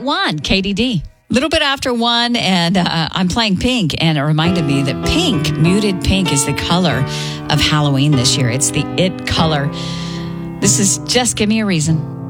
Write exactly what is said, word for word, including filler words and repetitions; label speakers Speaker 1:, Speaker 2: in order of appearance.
Speaker 1: at one, K D D. Little bit after one, and uh, I'm playing Pink, and it reminded me that pink, muted pink, is the color of Halloween this year. It's the it color. This is Just Give Me a Reason.